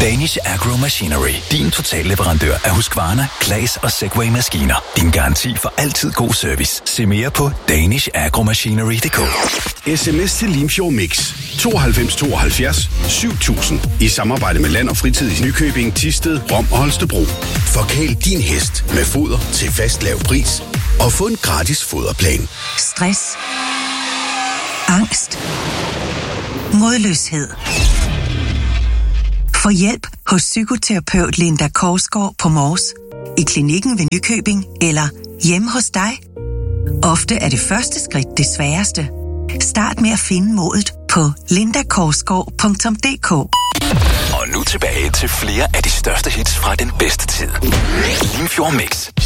Danish Agro Machinery. Din totalleverandør af Husqvarna, Claas og Segway-maskiner. Din garanti for altid god service. Se mere på danishagromachinery.dk. SMS til Limfjord Mix 92 72 7000 i samarbejde med Land og Fritid i Nykøbing, Thisted, Rom og Holstebro. Forkæl din hest med foder til fast lav pris og få en gratis foderplan. Stress, angst, modløshed. Få hjælp hos psykoterapeut Linda Korsgaard på Mors, i klinikken ved Nykøbing eller hjemme hos dig. Ofte er det første skridt det sværeste. Start med at finde modet på lindakorsgaard.dk. Og nu tilbage til flere af de største hits fra den bedste tid. Limfjord Mix.